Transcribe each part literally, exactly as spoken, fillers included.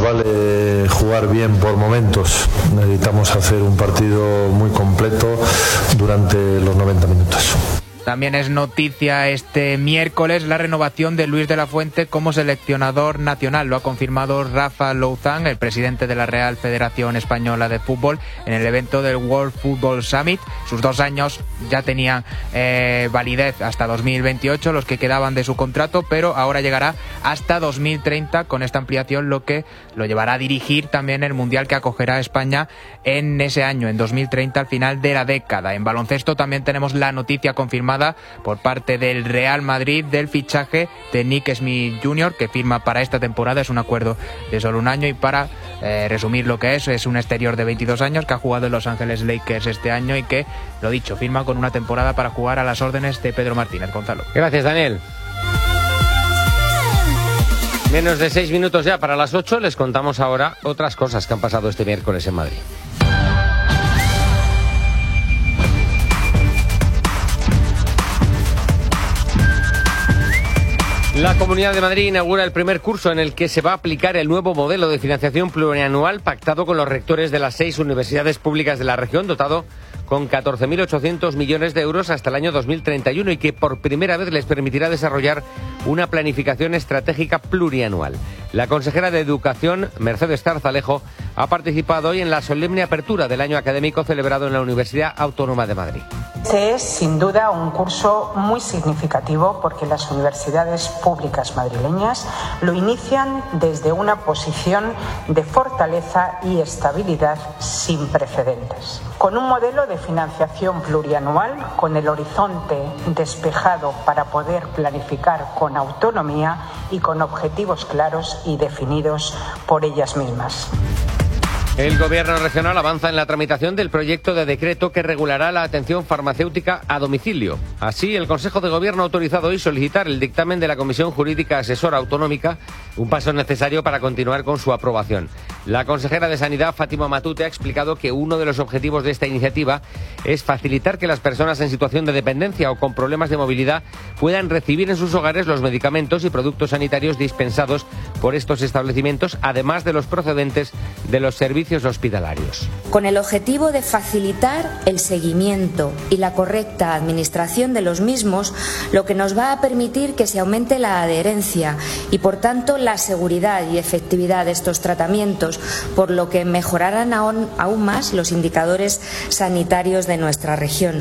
vale jugar bien por momentos. Necesitamos hacer un partido muy completo durante los noventa minutos. También es noticia este miércoles la renovación de Luis de la Fuente como seleccionador nacional. Lo ha confirmado Rafa Louzán, el presidente de la Real Federación Española de Fútbol, en el evento del World Football Summit. Sus dos años ya tenían eh, validez hasta dos mil veintiocho, los que quedaban de su contrato, pero ahora llegará hasta dos mil treinta con esta ampliación, lo que lo llevará a dirigir también el Mundial que acogerá a España en ese año, en dos mil treinta, al final de la década. En baloncesto también tenemos la noticia confirmada por parte del Real Madrid del fichaje de Nick Smith junior, que firma para esta temporada. Es un acuerdo de solo un año y para eh, resumir lo que es, es un exterior de veintidós años que ha jugado en Los Ángeles Lakers este año y que, lo dicho, firma con una temporada para jugar a las órdenes de Pedro Martínez. Gonzalo. Gracias, Daniel. Menos de seis minutos ya para las ocho. Les contamos ahora otras cosas que han pasado este miércoles en Madrid. La Comunidad de Madrid inaugura el primer curso en el que se va a aplicar el nuevo modelo de financiación plurianual pactado con los rectores de las seis universidades públicas de la región, dotado con catorce mil ochocientos millones de euros hasta el año dos mil treinta y uno y que por primera vez les permitirá desarrollar una planificación estratégica plurianual. La consejera de Educación, Mercedes Zarzalejo, ha participado hoy en la solemne apertura del año académico celebrado en la Universidad Autónoma de Madrid. Este es, sin duda, un curso muy significativo porque las universidades públicas madrileñas lo inician desde una posición de fortaleza y estabilidad sin precedentes, con un modelo de financiación plurianual con el horizonte despejado para poder planificar con autonomía y con objetivos claros y definidos por ellas mismas. El Gobierno regional avanza en la tramitación del proyecto de decreto que regulará la atención farmacéutica a domicilio. Así, el Consejo de Gobierno ha autorizado hoy solicitar el dictamen de la Comisión Jurídica Asesora Autonómica, un paso necesario para continuar con su aprobación. La consejera de Sanidad, Fátima Matute, ha explicado que uno de los objetivos de esta iniciativa es facilitar que las personas en situación de dependencia o con problemas de movilidad puedan recibir en sus hogares los medicamentos y productos sanitarios dispensados por estos establecimientos, además de los procedentes de los servicios hospitalarios. Con el objetivo de facilitar el seguimiento y la correcta administración de los mismos, lo que nos va a permitir que se aumente la adherencia y, por tanto, la seguridad y efectividad de estos tratamientos, por lo que mejorarán aún, aún más los indicadores sanitarios de nuestra región.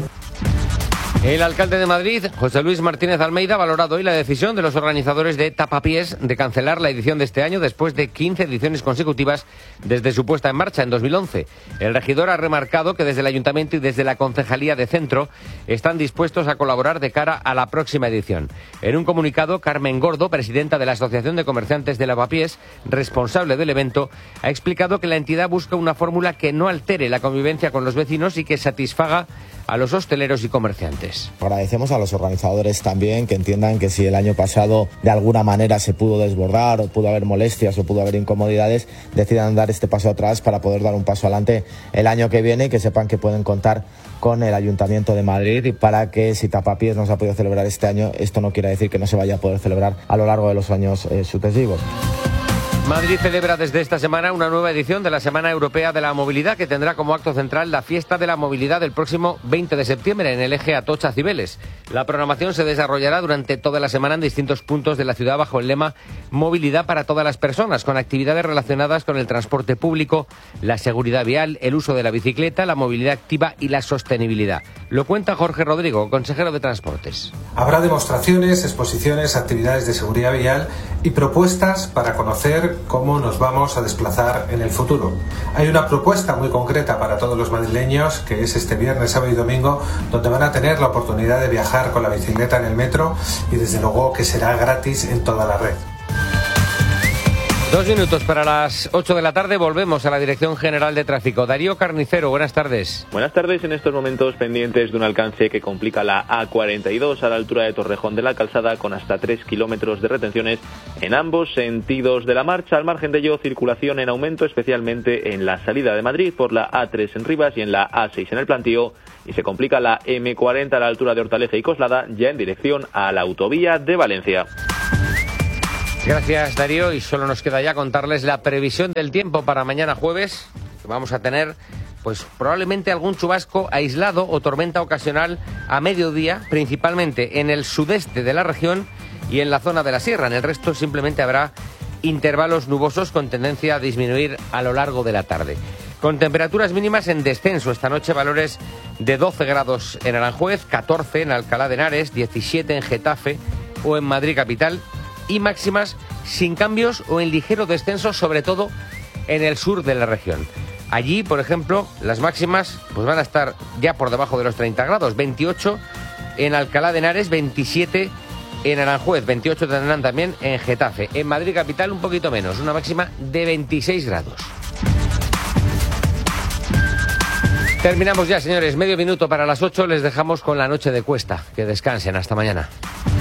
El alcalde de Madrid, José Luis Martínez Almeida, ha valorado hoy la decisión de los organizadores de Tapapiés de cancelar la edición de este año después de quince ediciones consecutivas desde su puesta en marcha en dos mil once. El regidor ha remarcado que desde el Ayuntamiento y desde la Concejalía de Centro están dispuestos a colaborar de cara a la próxima edición. En un comunicado, Carmen Gordo, presidenta de la Asociación de Comerciantes de Lavapiés, responsable del evento, ha explicado que la entidad busca una fórmula que no altere la convivencia con los vecinos y que satisfaga a los hosteleros y comerciantes. Agradecemos a los organizadores también que entiendan que si el año pasado de alguna manera se pudo desbordar o pudo haber molestias o pudo haber incomodidades, decidan dar este paso atrás para poder dar un paso adelante el año que viene y que sepan que pueden contar con el Ayuntamiento de Madrid y para que si Tapapiés no se ha podido celebrar este año, esto no quiere decir que no se vaya a poder celebrar a lo largo de los años eh, sucesivos. Madrid celebra desde esta semana una nueva edición de la Semana Europea de la Movilidad que tendrá como acto central la fiesta de la movilidad del próximo veinte de septiembre en el eje Atocha-Cibeles. La programación se desarrollará durante toda la semana en distintos puntos de la ciudad bajo el lema Movilidad para todas las personas, con actividades relacionadas con el transporte público, la seguridad vial, el uso de la bicicleta, la movilidad activa y la sostenibilidad. Lo cuenta Jorge Rodrigo, consejero de Transportes. Habrá demostraciones, exposiciones, actividades de seguridad vial y propuestas para conocer cómo nos vamos a desplazar en el futuro. Hay una propuesta muy concreta para todos los madrileños, que es este viernes, sábado y domingo, donde van a tener la oportunidad de viajar con la bicicleta en el metro y desde luego que será gratis en toda la red. Dos minutos para las ocho de la tarde, volvemos a la Dirección General de Tráfico. Darío Carnicero, buenas tardes. Buenas tardes, en estos momentos pendientes de un alcance que complica la A cuarenta y dos a la altura de Torrejón de la Calzada, con hasta tres kilómetros de retenciones en ambos sentidos de la marcha. Al margen de ello, circulación en aumento, especialmente en la salida de Madrid por la A tres en Rivas y en la A seis en el Plantío, y se complica la eme cuarenta a la altura de Hortaleza y Coslada, ya en dirección a la autovía de Valencia. Gracias, Darío, y solo nos queda ya contarles la previsión del tiempo para mañana jueves, que vamos a tener pues probablemente algún chubasco aislado o tormenta ocasional a mediodía, principalmente en el sudeste de la región y en la zona de la sierra. En el resto simplemente habrá intervalos nubosos con tendencia a disminuir a lo largo de la tarde. Con temperaturas mínimas en descenso esta noche, valores de doce grados en Aranjuez, catorce en Alcalá de Henares, diecisiete en Getafe o en Madrid capital, y máximas sin cambios o en ligero descenso, sobre todo en el sur de la región. Allí, por ejemplo, las máximas pues van a estar ya por debajo de los treinta grados, veintiocho en Alcalá de Henares, veintisiete en Aranjuez, veintiocho tendrán también en Getafe. En Madrid capital un poquito menos, una máxima de veintiséis grados. Terminamos ya, señores. Medio minuto para las ocho. Les dejamos con la noche de Cuesta. Que descansen. Hasta mañana.